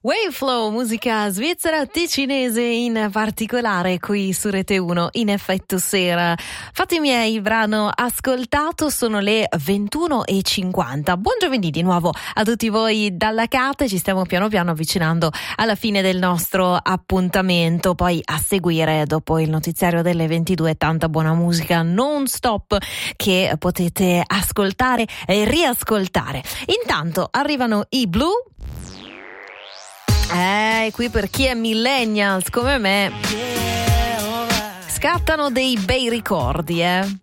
Waveflow, musica svizzera ticinese in particolare qui su Rete 1 in effetto sera. Fatti miei, il brano ascoltato, sono le 21:50. Buon giovedì di nuovo a tutti voi dalla Cate, ci stiamo piano piano avvicinando alla fine del nostro appuntamento, poi a seguire dopo il notiziario delle 22 tanta buona musica non stop che potete ascoltare e riascoltare. Intanto arrivano i Blue. Qui per chi è millennials come me scattano dei bei ricordi,